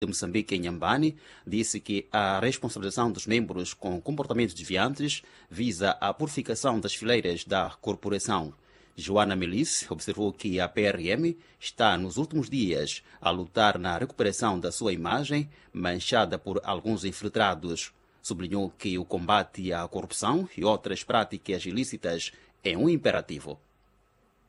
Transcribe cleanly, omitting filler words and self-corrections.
de Moçambique, em Inhambane, disse que a responsabilização dos membros com comportamentos desviantes visa a purificação das fileiras da corporação. Joana Melice observou que a PRM está, nos últimos dias, a lutar na recuperação da sua imagem, manchada por alguns infiltrados. Sublinhou que o combate à corrupção e outras práticas ilícitas é um imperativo.